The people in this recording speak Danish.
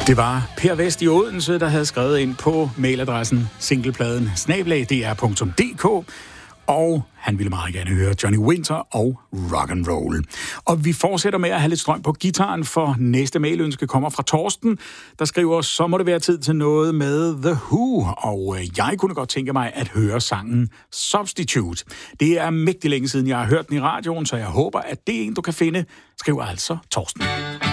Det var Per Vest i Odense, der havde skrevet ind på mailadressen singlepladen@dr.dk, og han ville meget gerne høre Johnny Winter og rock and roll. Og vi fortsætter med at have lidt strøm på gitaren, for næste mailønske kommer fra Torsten, der skriver, så må det være tid til noget med The Who, og jeg kunne godt tænke mig at høre sangen Substitute. Det er mægtig længe siden, jeg har hørt den i radioen, så jeg håber, at det er en, du kan finde, skriver altså Torsten.